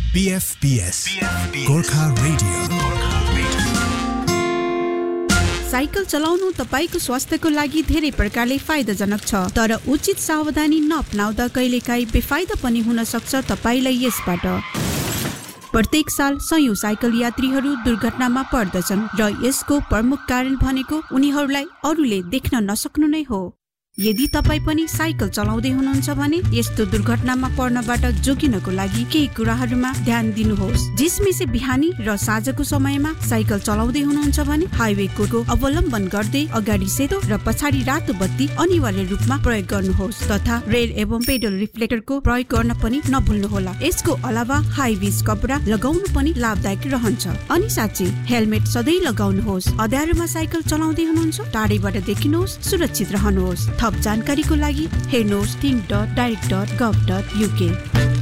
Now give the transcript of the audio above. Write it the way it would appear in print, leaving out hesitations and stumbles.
BFPS Gorkha radio. Cycle चलाउनु तपाईको स्वास्थ्यको लागि धेरै प्रकारले फाइदाजनक छ, तर उचित सावधानी नअपनाउँदा कहिलेकाहीँ बेफाइदा पनि हुन सक्छ तपाईलाई यसबाट। प्रत्येक साल सयौं साइकल यात्रीहरू दुर्घटनामा पर्दछन् र यसको प्रमुख कारण भनेको उनीहरूलाई अरूले देख्न नसक्नु नै हो। यदि तपाई पनि साइकल चलाउँदै हुनुहुन्छ भने यस्तो दुर्घटनामा पर्नबाट जोगिनको लागि केही कुराहरूमा ध्यान दिनुहोस्। जिसमेसे बिहानी र साँझको समयमा साइकल चलाउँदै हुनुहुन्छ भने हाइवेको अवलम्बन गर्दै अगाडि सेतो र पछाडि रातो बत्ती अनिवार्य रूपमा प्रयोग गर्नुहोस् तथा रेल एवं पेडल रिफ्लेक्टरको प्रयोग गर्न पनि नभुल्नुहोला। यसको अलावा हाई भिज कपडा लगाउनु पनि लाभदायक रहन्छ। अनि साँच्चै हेलमेट सधैँ लगाउनुहोस्। अँध्यारोमा साइकल चलाउँदै हुनुहुन्छ, टाढैबाट देखिनुहोस्, सुरक्षित रहनुहोस्। थप जानकारीको लागि हेर्नुहोस् think.direct.gov.uk।